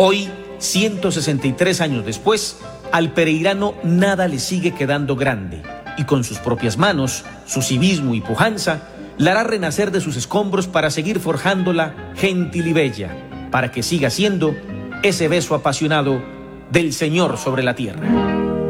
Hoy, 163 años después, al pereirano nada le sigue quedando grande, y con sus propias manos, su civismo y pujanza, la hará renacer de sus escombros para seguir forjándola gentil y bella, para que siga siendo ese beso apasionado del Señor sobre la tierra.